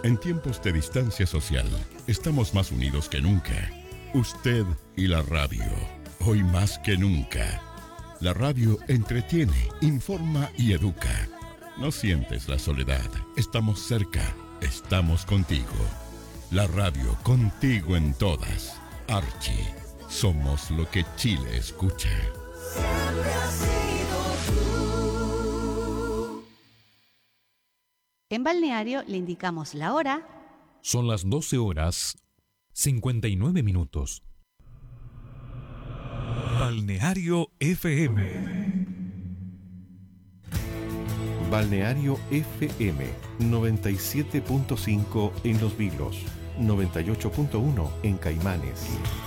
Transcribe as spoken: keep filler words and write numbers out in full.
En tiempos de distancia social, estamos más unidos que nunca. Usted y la radio, hoy más que nunca. La radio entretiene, informa y educa. No sientes la soledad, estamos cerca, estamos contigo. La radio contigo en todas. Archie, somos lo que Chile escucha. Siempre has sido tú. En Balneario le indicamos la hora. Son las doce horas cincuenta y nueve minutos. Balneario F M. Balneario F M noventa y siete punto cinco en Los Vilos, noventa y ocho punto uno en Caimanes.